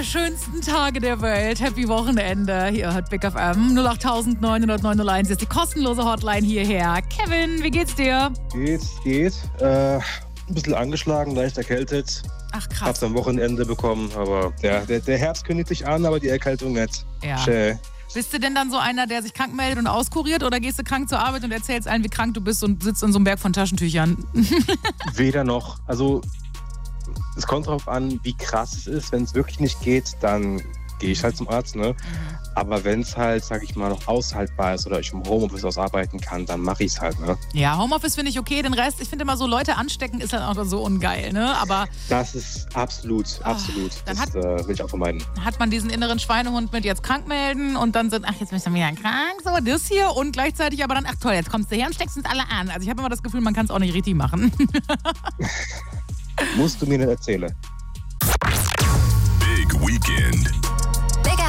Schönsten Tage der Welt. Happy Wochenende. Hier hat Big FM 08900 ist die kostenlose Hotline hierher. Kevin, wie geht's dir? Geht. Ein bisschen angeschlagen, leicht erkältet. Ach krass. Hab's am Wochenende bekommen, aber der Herbst kündigt sich an, aber die Erkältung nicht. Ja. Schön. Bist du denn dann so einer, der sich krank meldet und auskuriert, oder gehst du krank zur Arbeit und erzählst allen, wie krank du bist und sitzt in so einem Berg von Taschentüchern? Weder noch. Also es kommt darauf an, wie krass es ist. Wenn es wirklich nicht geht, dann gehe ich halt zum Arzt, ne? Aber wenn es halt, sag ich mal, noch aushaltbar ist oder ich im Homeoffice ausarbeiten kann, dann mache ich es halt, ne? Ja, Homeoffice finde ich okay. Den Rest, ich finde immer so, Leute anstecken ist halt auch so ungeil, ne? Aber das ist absolut. Dann Das will ich auch vermeiden. hat man diesen inneren Schweinehund mit jetzt krank melden und dann sind, jetzt bist du wieder krank, so das hier und gleichzeitig aber dann, ach toll, jetzt kommst du her und steckst uns alle an. Also ich habe immer das Gefühl, man kann es auch nicht richtig machen. Musst du mir nicht erzählen. Big Weekend.